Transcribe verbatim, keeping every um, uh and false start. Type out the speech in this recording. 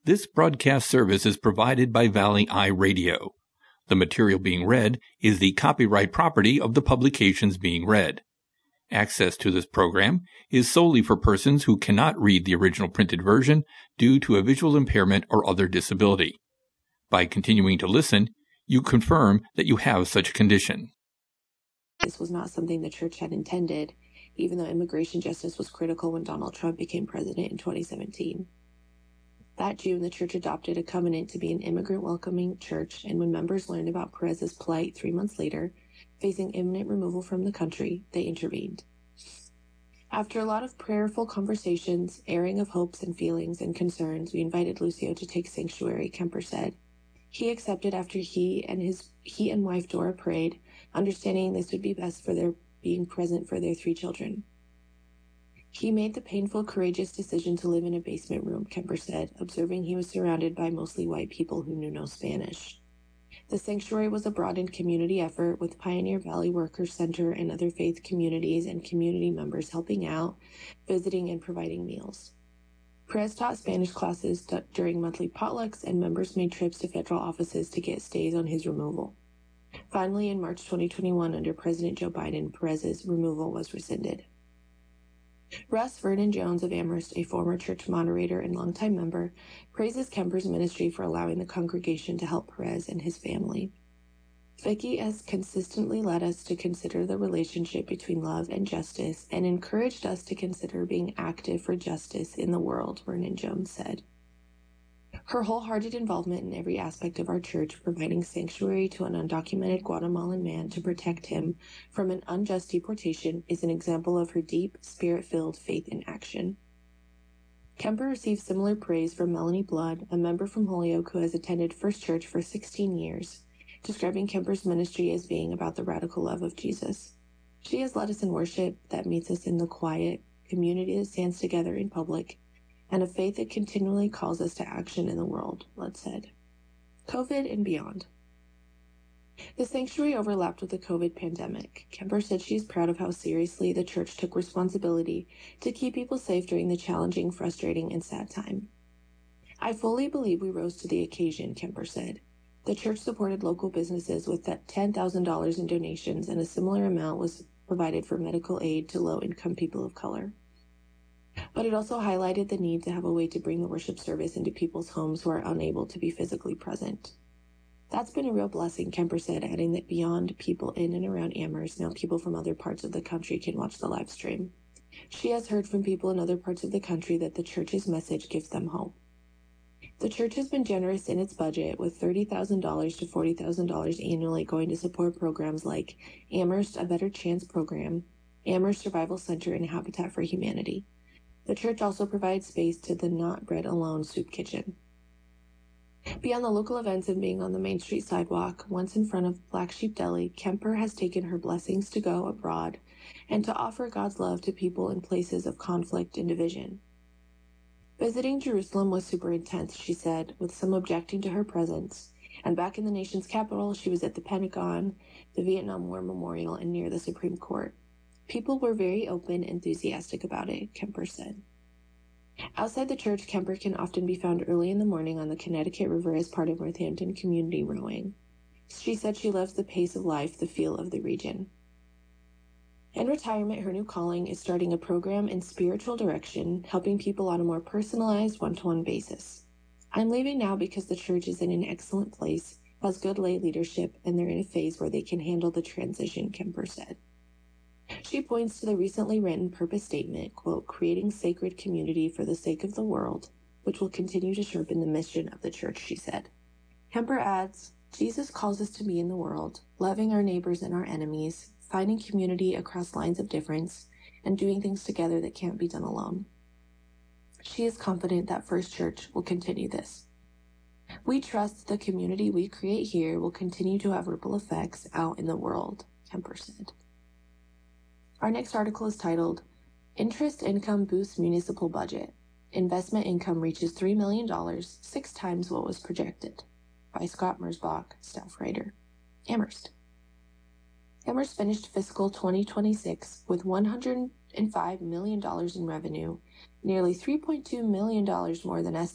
This broadcast service is provided by Valley Eye Radio. The material being read is the copyright property of the publications being read. Access to this program is solely for persons who cannot read the original printed version due to a visual impairment or other disability. By continuing to listen, you confirm that you have such a condition. This was not something the church had intended, even though immigration justice was critical when Donald Trump became president in twenty seventeen. That June, the church adopted a covenant to be an immigrant-welcoming church, and when members learned about Perez's plight three months later, facing imminent removal from the country, they intervened. After a lot of prayerful conversations, airing of hopes and feelings and concerns, we invited Lucio to take sanctuary, Kemper said. He accepted after he and his he and wife Dora prayed, understanding this would be best for their being present for their three children. He made the painful, courageous decision to live in a basement room, Kemper said, observing he was surrounded by mostly white people who knew no Spanish. The sanctuary was a broadened community effort with Pioneer Valley Workers Center and other faith communities and community members helping out, visiting, and providing meals. Perez taught Spanish classes during monthly potlucks, and members made trips to federal offices to get stays on his removal. Finally, in March twenty twenty-one, under President Joe Biden, Perez's removal was rescinded. Russ Vernon Jones of Amherst, a former church moderator and longtime member, praises Kemper's ministry for allowing the congregation to help Perez and his family. Vicky has consistently led us to consider the relationship between love and justice and encouraged us to consider being active for justice in the world, Vernon Jones said. Her wholehearted involvement in every aspect of our church, providing sanctuary to an undocumented Guatemalan man to protect him from an unjust deportation, is an example of her deep, spirit-filled faith in action. Kemper received similar praise from Melanie Blood, a member from Holyoke who has attended First Church for sixteen years, describing Kemper's ministry as being about the radical love of Jesus. She has led us in worship that meets us in the quiet, community that stands together in public, and a faith that continually calls us to action in the world, Blood said. COVID and beyond. The sanctuary overlapped with the COVID pandemic. Kemper said she is proud of how seriously the church took responsibility to keep people safe during the challenging, frustrating, and sad time. I fully believe we rose to the occasion, Kemper said. The church supported local businesses with ten thousand dollars in donations, and a similar amount was provided for medical aid to low-income people of color. But it also highlighted the need to have a way to bring the worship service into people's homes who are unable to be physically present. That's been a real blessing, Kemper said, adding that beyond people in and around Amherst, now people from other parts of the country can watch the live stream. She has heard from people in other parts of the country that the church's message gives them hope. The church has been generous in its budget, with thirty thousand dollars to forty thousand dollars annually going to support programs like Amherst A Better Chance program, Amherst Survival Center, and Habitat for Humanity. The church also provides space to the Not Bread Alone soup kitchen. Beyond the local events and being on the Main Street sidewalk, once in front of Black Sheep Deli, Kemper has taken her blessings to go abroad and to offer God's love to people in places of conflict and division. Visiting Jerusalem was super intense, she said, with some objecting to her presence. And back in the nation's capital, she was at the Pentagon, the Vietnam War Memorial, and near the Supreme Court. People were very open, enthusiastic about it, Kemper said. Outside the church, Kemper can often be found early in the morning on the Connecticut River as part of Northampton Community Rowing. She said she loves the pace of life, the feel of the region. In retirement, her new calling is starting a program in spiritual direction, helping people on a more personalized, one-to-one basis. I'm leaving now because the church is in an excellent place, has good lay leadership, and they're in a phase where they can handle the transition, Kemper said. She points to the recently written purpose statement, quote, creating sacred community for the sake of the world, which will continue to sharpen the mission of the church, she said. Kemper adds, Jesus calls us to be in the world, loving our neighbors and our enemies, finding community across lines of difference, and doing things together that can't be done alone. She is confident that First Church will continue this. We trust the community we create here will continue to have ripple effects out in the world, Kemper said. Our next article is titled, Interest Income Boosts Municipal Budget. Investment Income Reaches three million dollars, six times what was projected, by Scott Mersbach, staff writer. Amherst. Amherst finished fiscal twenty twenty-six with one hundred five million dollars in revenue, nearly three point two million dollars more than estimated.